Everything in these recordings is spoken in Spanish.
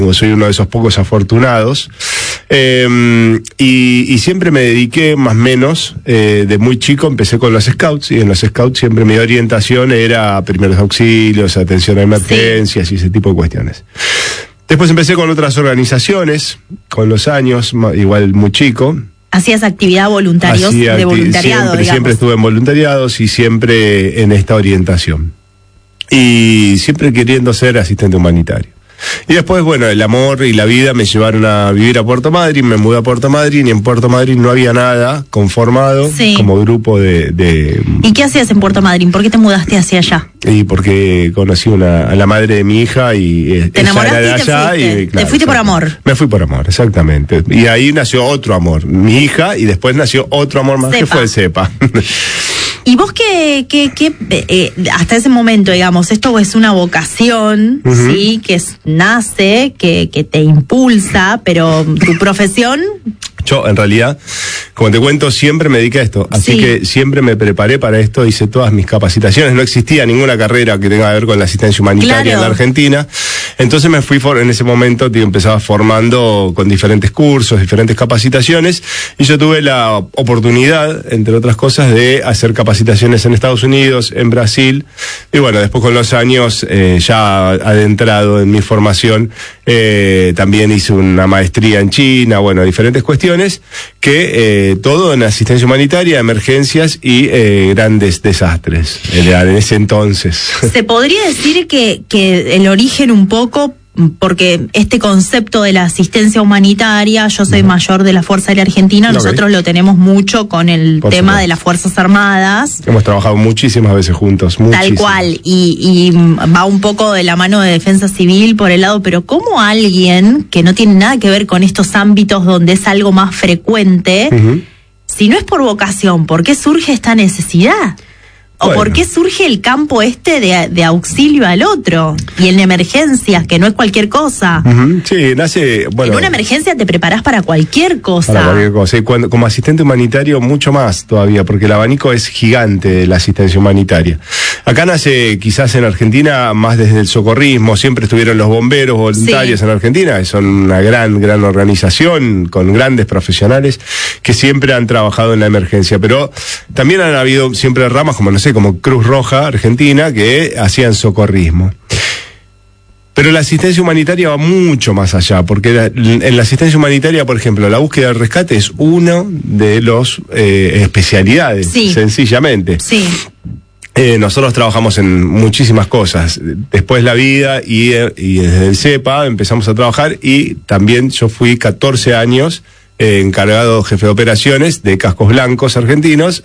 Soy uno de esos pocos afortunados. Y siempre me dediqué más o menos, de muy chico empecé con los scouts, y en los scouts siempre mi orientación era primeros auxilios, atención a emergencias y ese tipo de cuestiones. Después empecé con otras organizaciones, con los años, igual muy chico. ¿Hacías actividad de voluntariado? Siempre estuve en voluntariados y siempre en esta orientación. Y siempre queriendo ser asistente humanitario. Y después, bueno, el amor y la vida me llevaron a vivir a Puerto Madryn, me mudé a Puerto Madryn, y en Puerto Madryn no había nada conformado como grupo de... ¿Y qué hacías en Puerto Madryn? ¿Por qué te mudaste hacia allá? Y porque conocí a la madre de mi hija y... ¿Te enamoraste y te fuiste? Claro, ¿te fuiste por amor? Me fui por amor, exactamente. Y ahí nació otro amor, mi hija, y después nació otro amor más, que fue el CEPA. ¿Y vos hasta ese momento, digamos, esto es una vocación, sí, que nace, que te impulsa, pero tu profesión? Yo, en realidad, como te cuento, siempre me dediqué a esto. Así que siempre me preparé para esto, hice todas mis capacitaciones. No existía ninguna carrera que tenga que ver con la asistencia humanitaria en la Argentina. Entonces me fui, en ese momento, empezaba formando con diferentes cursos, diferentes capacitaciones. Y yo tuve la oportunidad, entre otras cosas, de hacer capacitaciones en Estados Unidos, en Brasil. Y bueno, después con los años, ya adentrado en mi formación, también hice una maestría en China, bueno, diferentes cuestiones, que todo en asistencia humanitaria, emergencias y grandes desastres en ese entonces. ¿Se podría decir que el origen un poco, porque este concepto de la asistencia humanitaria, yo soy mayor de la Fuerza Aérea Argentina, nosotros lo tenemos mucho con el tema de las Fuerzas Armadas. Hemos trabajado muchísimas veces juntos. Tal cual, y va un poco de la mano de Defensa Civil por el lado, pero ¿cómo alguien que no tiene nada que ver con estos ámbitos donde es algo más frecuente, si no es por vocación, ¿por qué surge esta necesidad? ¿O por qué surge el campo de auxilio al otro? Y en emergencias, que no es cualquier cosa. Sí, nace... Bueno, en una emergencia te preparás para cualquier cosa. Para cualquier cosa. Y como asistente humanitario, mucho más todavía, porque el abanico es gigante de la asistencia humanitaria. Acá nace, quizás en Argentina, más desde el socorrismo. Siempre estuvieron los bomberos voluntarios en Argentina. Son una gran organización, con grandes profesionales, que siempre han trabajado en la emergencia. Pero también han habido siempre ramas, como Cruz Roja Argentina, que hacían socorrismo. Pero la asistencia humanitaria va mucho más allá, porque en la asistencia humanitaria, por ejemplo, la búsqueda del rescate es uno de los especialidades, sencillamente. Nosotros trabajamos en muchísimas cosas. Después la vida y desde el CEPA empezamos a trabajar, y también yo fui 14 años encargado jefe de operaciones de Cascos Blancos argentinos,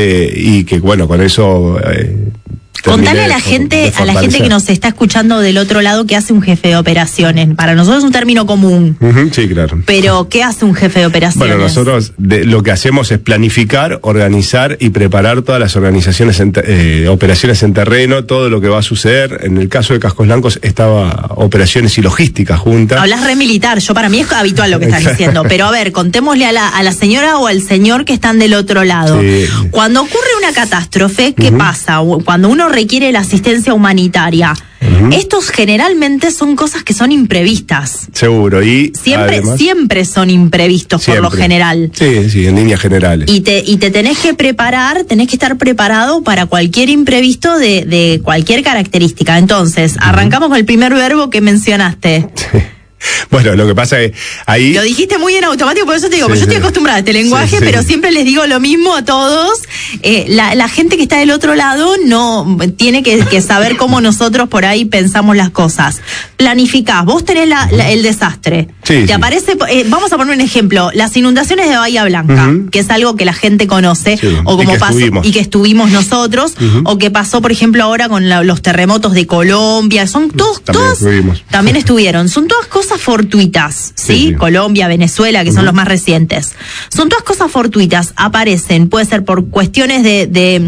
y que bueno, con eso contale a la gente que nos está escuchando del otro lado, qué hace un jefe de operaciones. Para nosotros es un término común. Sí, claro. Pero ¿qué hace un jefe de operaciones? Bueno, nosotros lo que hacemos es planificar, organizar y preparar todas las operaciones en terreno, todo lo que va a suceder. En el caso de Cascos Blancos estaba operaciones y logística juntas. Hablas re militar, para mí es habitual lo que estás diciendo, pero a ver, contémosle a la señora o al señor que están del otro lado. Cuando ocurre una catástrofe, ¿qué pasa? Cuando uno requiere la asistencia humanitaria, estos generalmente son cosas que son imprevistas. Seguro, y siempre son imprevistos, por lo general. Sí, en líneas generales. Y te tenés que preparar, tenés que estar preparado para cualquier imprevisto de cualquier característica. Entonces, arrancamos con el primer verbo que mencionaste. Bueno, lo que pasa es que ahí... Lo dijiste muy en automático, por eso te digo, yo estoy acostumbrada a este lenguaje, pero siempre les digo lo mismo a todos. La gente que está del otro lado no tiene que saber cómo nosotros por ahí pensamos las cosas. Planificás, vos tenés el desastre. Te aparece, vamos a poner un ejemplo, las inundaciones de Bahía Blanca, que es algo que la gente conoce, o como pasó, y que estuvimos nosotros, o que pasó, por ejemplo, ahora con los terremotos de Colombia, son también estuvieron, son todas cosas fortuitas, ¿sí? Colombia, Venezuela, que son los más recientes. Son todas cosas fortuitas, aparecen, puede ser por cuestiones de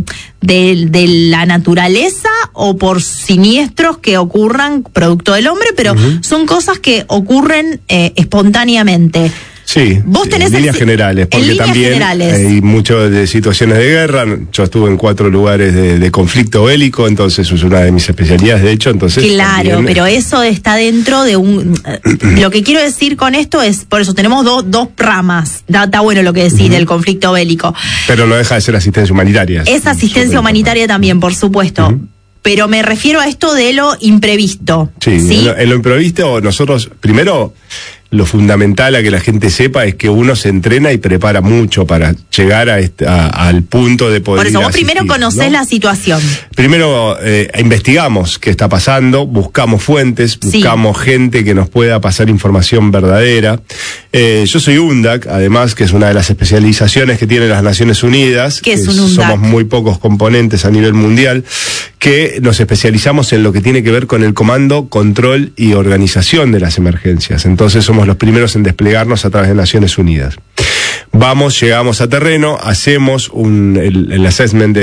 la naturaleza o por siniestros que ocurran producto del hombre, pero son cosas que ocurren espontáneamente. Sí, vos tenés en líneas generales, porque también hay muchas de situaciones de guerra. Yo estuve en 4 lugares de conflicto bélico, entonces es una de mis especialidades, de hecho, entonces... Claro, también, pero eso está dentro de un... Lo que quiero decir con esto es, por eso tenemos dos ramas, está bueno lo que decís del conflicto bélico. Pero no deja de ser asistencia humanitaria. Es asistencia humanitaria también, por supuesto. Pero me refiero a esto de lo imprevisto. Sí, en lo imprevisto nosotros, primero, lo fundamental a que la gente sepa es que uno se entrena y prepara mucho para llegar al punto de poder. Por eso, vos primero conocés, ¿no?, la situación. Primero investigamos qué está pasando, buscamos fuentes, buscamos gente que nos pueda pasar información verdadera. Yo soy UNDAC, además, que es una de las especializaciones que tienen las Naciones Unidas. ¿Qué es un UNDAC? Somos muy pocos componentes a nivel mundial, que nos especializamos en lo que tiene que ver con el comando, control y organización de las emergencias. Entonces somos los primeros en desplegarnos a través de Naciones Unidas. Llegamos a terreno, hacemos el assessment,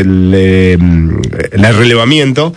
el relevamiento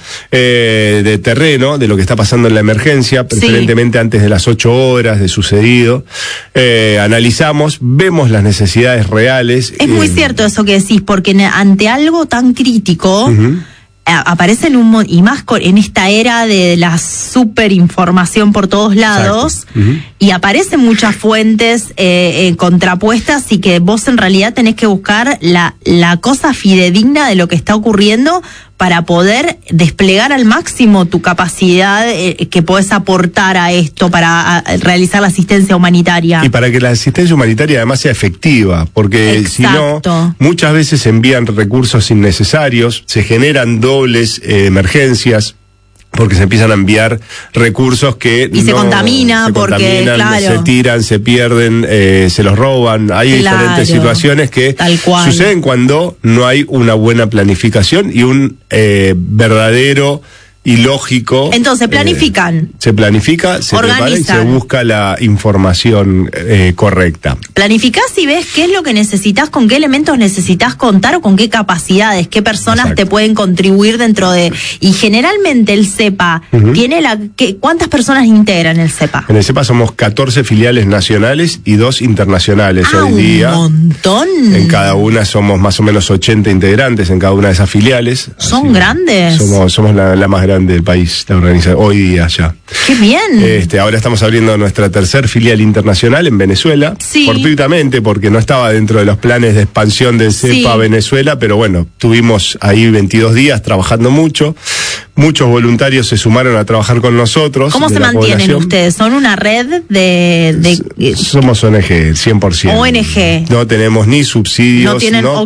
de terreno, de lo que está pasando en la emergencia, preferentemente antes de las 8 horas de sucedido. Analizamos, vemos las necesidades reales. Es muy cierto eso que decís, porque ante algo tan crítico... aparecen y más en esta era de la superinformación por todos lados, y aparecen muchas fuentes contrapuestas, y que vos en realidad tenés que buscar la cosa fidedigna de lo que está ocurriendo para poder desplegar al máximo tu capacidad que podés aportar a esto para realizar la asistencia humanitaria. Y para que la asistencia humanitaria además sea efectiva, porque si no, muchas veces se envían recursos innecesarios, se generan dobles emergencias, porque se empiezan a enviar recursos que se contaminan, se tiran, se pierden, se los roban. Hay diferentes situaciones que suceden cuando no hay una buena planificación y un verdadero y lógico. Entonces planifican. Se planifica, se prepara y se busca la información correcta. Planificás y ves qué es lo que necesitas, con qué elementos necesitas contar o con qué capacidades, qué personas te pueden contribuir dentro de... Y generalmente el CEPA tiene ¿cuántas personas integran el CEPA? En el CEPA somos 14 filiales nacionales y 2 internacionales hoy día. Un montón. En cada una somos más o menos 80 integrantes en cada una de esas filiales. ¿Son grandes? Somos la más grande del país, la organización, hoy día ya. ¡Qué bien! Ahora estamos abriendo nuestra tercer filial internacional en Venezuela, fortuitamente, porque no estaba dentro de los planes de expansión del CEPA Venezuela, pero bueno, tuvimos ahí 22 días trabajando mucho. Muchos voluntarios se sumaron a trabajar con nosotros. ¿Cómo se mantienen ustedes? ¿Son una red de...? Somos ONG, 100%. ONG. No tenemos ni subsidios,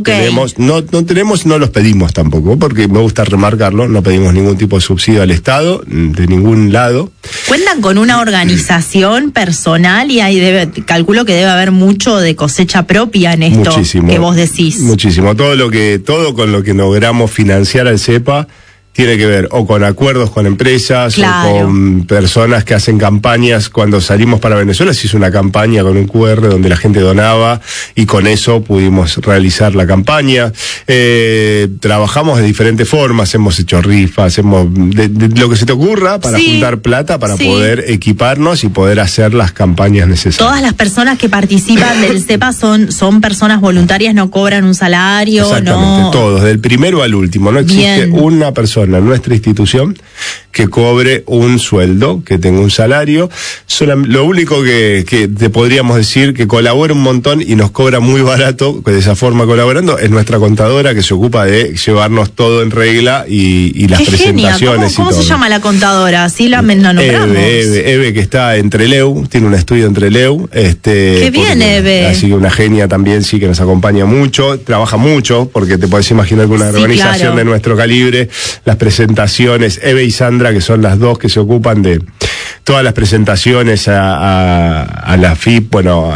no los pedimos tampoco, porque me gusta remarcarlo, no pedimos ningún tipo de subsidio al Estado, de ningún lado. Cuentan con una organización personal y calculo que debe haber mucho de cosecha propia en esto. Muchísimo, que vos decís. Muchísimo. Todo con lo que logramos financiar al CEPA tiene que ver o con acuerdos con empresas o con personas que hacen campañas. Cuando salimos para Venezuela se hizo una campaña con un QR donde la gente donaba y con eso pudimos realizar la campaña. Trabajamos de diferentes formas, hemos hecho rifas, hacemos de lo que se te ocurra para juntar plata para poder equiparnos y poder hacer las campañas necesarias. Todas las personas que participan del CEPA son personas voluntarias, no cobran un salario. Exactamente, todos, del primero al último. No existe una persona en nuestra institución que cobre un sueldo, que tenga un salario. Lo único que te podríamos decir que colabora un montón y nos cobra muy barato, de esa forma colaborando, es nuestra contadora, que se ocupa de llevarnos todo en regla y las presentaciones. ¿Cómo se llama la contadora? Así la nombramos. Eve, que está en Trelew, tiene un estudio en Trelew. Qué bien, Eve. Así que una genia también, sí, que nos acompaña mucho, trabaja mucho, porque te podés imaginar que una organización de nuestro calibre, las presentaciones, Eve y Sandra, que son las dos que se ocupan de todas las presentaciones a la FIP,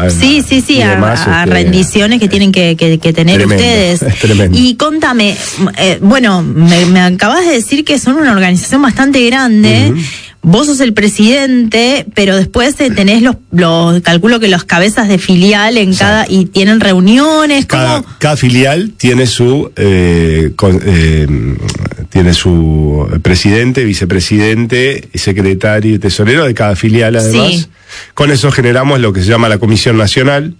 a rendiciones que tienen que tener ustedes. Es tremendo. Y contame, me acabas de decir que son una organización bastante grande. Vos sos el presidente, pero después tenés calculo que los cabezas de filial en cada, y tienen reuniones. Cada filial tiene su presidente, vicepresidente, secretario y tesorero de cada filial, además. Con eso generamos lo que se llama la Comisión Nacional,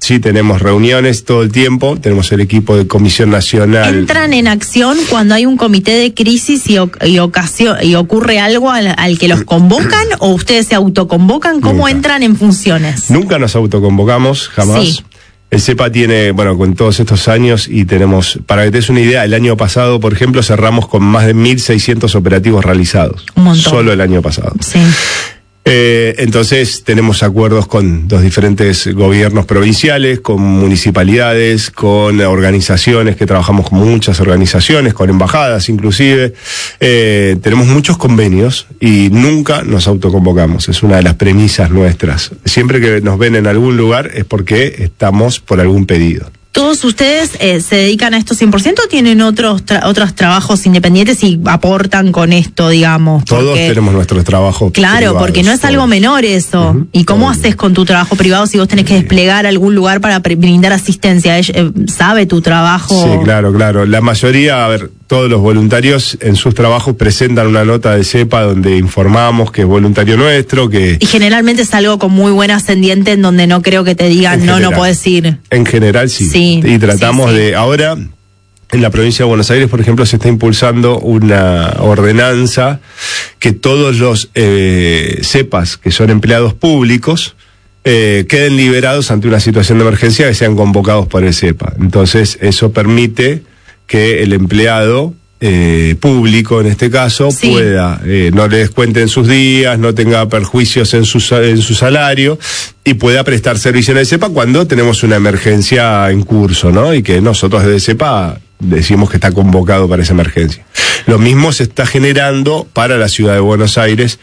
Sí, tenemos reuniones todo el tiempo, tenemos el equipo de Comisión Nacional. ¿Entran en acción cuando hay un comité de crisis y ocurre algo al que los convocan o ustedes se autoconvocan? ¿Cómo Nunca. entran en funciones? Nunca nos autoconvocamos, jamás. Sí. El CEPA tiene, bueno, con todos estos años y tenemos, para que te des una idea, el año pasado, por ejemplo, cerramos con más de 1.600 operativos realizados. Un montón. Solo el año pasado. Sí. Entonces tenemos acuerdos con los diferentes gobiernos provinciales, con municipalidades, con organizaciones, que trabajamos con muchas organizaciones, con embajadas inclusive. Tenemos muchos convenios y nunca nos autoconvocamos. Es una de las premisas nuestras. Siempre que nos ven en algún lugar es porque estamos por algún pedido. ¿Todos ustedes se dedican a esto 100% o tienen otros trabajos independientes y aportan con esto, digamos? Todos tenemos nuestros trabajos Claro, privados, porque no es todos. algo menor eso. Uh-huh. ¿Y cómo Todo. haces con tu trabajo privado si vos tenés que desplegar algún lugar para brindar asistencia? ¿Sabe tu trabajo? Sí, claro. La mayoría, a ver, todos los voluntarios en sus trabajos presentan una nota de CEPA donde informamos que es voluntario nuestro, que... Y generalmente es algo con muy buen ascendiente en donde no creo que te digan no podés ir. En general sí. Sí, y tratamos sí. de... Ahora, en la provincia de Buenos Aires, por ejemplo, se está impulsando una ordenanza que todos los CEPAs que son empleados públicos queden liberados ante una situación de emergencia, que sean convocados por el CEPA. Entonces, eso permite que el empleado público, en este caso, Sí. pueda, no le descuenten sus días, no tenga perjuicios en su salario y pueda prestar servicio en el CEPA cuando tenemos una emergencia en curso, ¿no? Y que nosotros desde CEPA decimos que está convocado para esa emergencia. Lo mismo se está generando para la ciudad de Buenos Aires,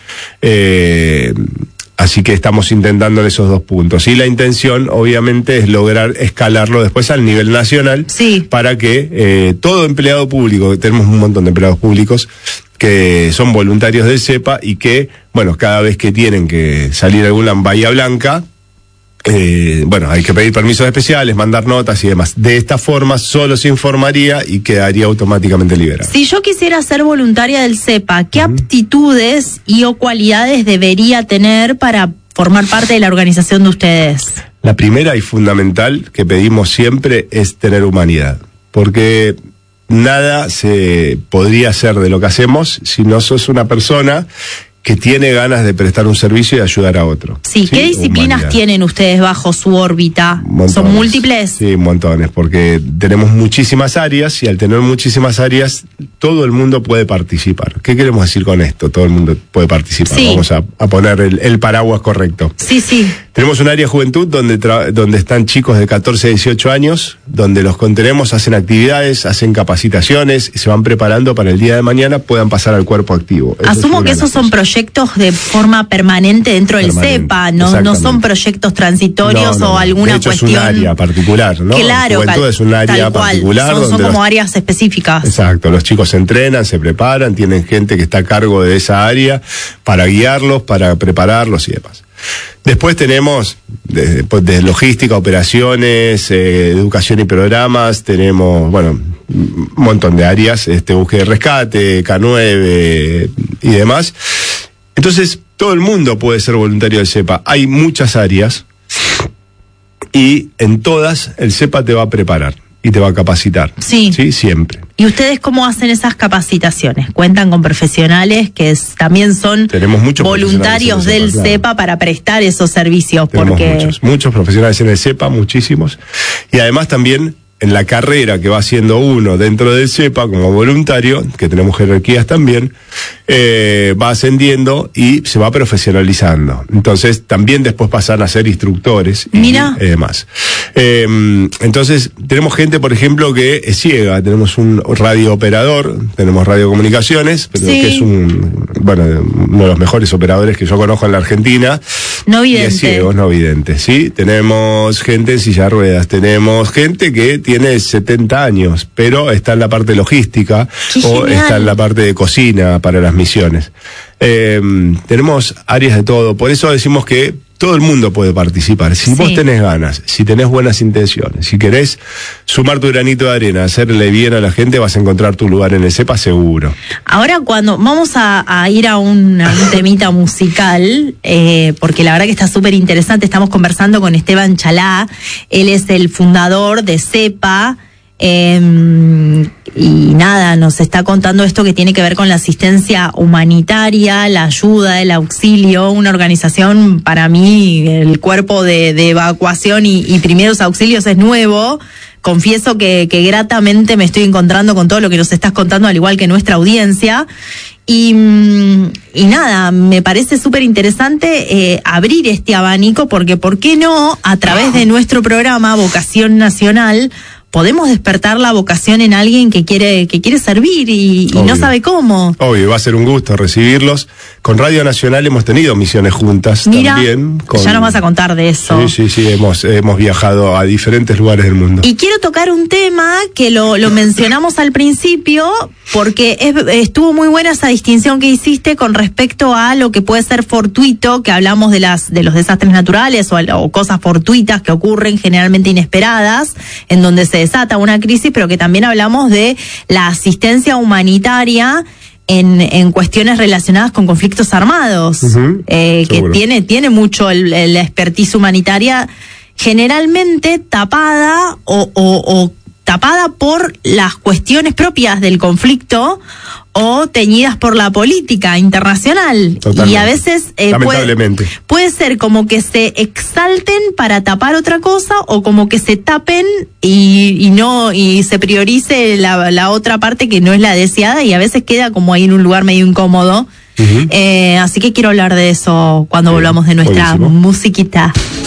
así que estamos intentando esos dos puntos. Y la intención, obviamente, es lograr escalarlo después al nivel nacional, Sí. para que todo empleado público, tenemos un montón de empleados públicos que son voluntarios del CEPA y que, bueno, cada vez que tienen que salir a alguna Bahía Blanca, hay que pedir permisos especiales, mandar notas y demás. De esta forma solo se informaría y quedaría automáticamente liberado. Si yo quisiera ser voluntaria del CEPA, ¿qué aptitudes y o cualidades debería tener para formar parte de la organización de ustedes? La primera y fundamental que pedimos siempre es tener humanidad, porque nada se podría hacer de lo que hacemos si no sos una persona que tiene ganas de prestar un servicio y ayudar a otro. Sí, ¿qué disciplinas humanidad. tienen ustedes bajo su órbita? Montones. ¿Son múltiples? Sí, montones, porque tenemos muchísimas áreas y al tener muchísimas áreas, todo el mundo puede participar. ¿Qué queremos decir con esto? Todo el mundo puede participar. Sí. Vamos a poner el paraguas correcto. Sí. Tenemos un área de juventud donde están chicos de 14 a 18 años, donde los contenemos, hacen actividades, hacen capacitaciones y se van preparando para el día de mañana puedan pasar al cuerpo activo. Eso Asumo es que una esos de son las proyectos de forma permanente dentro del Permanente, CEPA, no son exactamente. proyectos transitorios No. o alguna De hecho, cuestión. es un área particular, ¿no? Claro, Juventud es un área tal cual. particular. Son donde como los- áreas específicas. Exacto, los chicos se entrenan, se preparan, tienen gente que está a cargo de esa área para guiarlos, para prepararlos y demás. Después tenemos de logística, operaciones, educación y programas, tenemos, un montón de áreas, búsqueda y rescate, K9 y demás. Entonces, todo el mundo puede ser voluntario del CEPA. Hay muchas áreas y en todas el CEPA te va a preparar y te va a capacitar. Sí. Sí, siempre. ¿Y ustedes cómo hacen esas capacitaciones? ¿Cuentan con profesionales que también son Tenemos muchos voluntarios profesionales en el del CEPA, CEPA para prestar esos servicios? Tenemos Porque muchos profesionales en el CEPA, muchísimos. Y además también en la carrera que va haciendo uno dentro del CEPA como voluntario, que tenemos jerarquías también, va ascendiendo y se va profesionalizando. Entonces también después pasan a ser instructores y Mira. demás. Entonces tenemos gente, por ejemplo, que es ciega. Tenemos un radiooperador, tenemos radiocomunicaciones, pero Sí. que es uno de los mejores operadores que yo conozco en la Argentina. no Y es vidente. ciego, no vidente, ¿sí? Tenemos gente en silla de ruedas, tenemos gente que tiene 70 años, pero está en la parte logística ¡Qué o genial! está en la parte de cocina para las misiones. Tenemos áreas de todo, por eso decimos que todo el mundo puede participar. Si vos tenés ganas, si tenés buenas intenciones, si querés sumar tu granito de arena, hacerle bien a la gente, vas a encontrar tu lugar en el CEPA seguro. Ahora cuando vamos a ir a un temita musical, porque la verdad que está súper interesante, estamos conversando con Esteban Chalá, él es el fundador de CEPA, y nada, nos está contando esto que tiene que ver con la asistencia humanitaria, la ayuda, el auxilio, una organización, para mí, el cuerpo de evacuación y primeros auxilios es nuevo. Confieso que gratamente me estoy encontrando con todo lo que nos estás contando, al igual que nuestra audiencia. Y nada, me parece súper interesante abrir este abanico, porque ¿por qué no, a través de nuestro programa Vocación Nacional, podemos despertar la vocación en alguien que quiere servir y no sabe cómo? Obvio, va a ser un gusto recibirlos. Con Radio Nacional hemos tenido misiones juntas. Mira, también. Ya nos vas a contar de eso. Sí, hemos viajado a diferentes lugares del mundo. Y quiero tocar un tema que lo mencionamos al principio, porque estuvo muy buena esa distinción que hiciste con respecto a lo que puede ser fortuito, que hablamos de los desastres naturales o cosas fortuitas que ocurren, generalmente inesperadas, en donde se desata una crisis, pero que también hablamos de la asistencia humanitaria en cuestiones relacionadas con conflictos armados, que tiene mucho la expertise humanitaria, generalmente tapada o tapada por las cuestiones propias del conflicto o teñidas por la política internacional. Totalmente. Y a veces lamentablemente puede ser como que se exalten para tapar otra cosa, o como que se tapen y se priorice la otra parte que no es la deseada, y a veces queda como ahí en un lugar medio incómodo. Así que quiero hablar de eso cuando volvamos de nuestra musiquita.